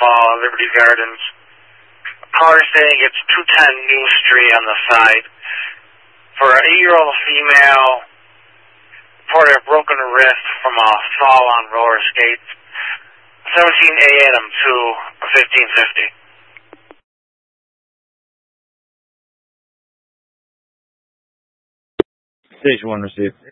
Mall, Liberty Gardens. Caller saying it's 210 New Street on the side. For an 8-year-old female, reported a broken wrist from a fall on roller skates. 17 a.m. to 1550. Station 1 received.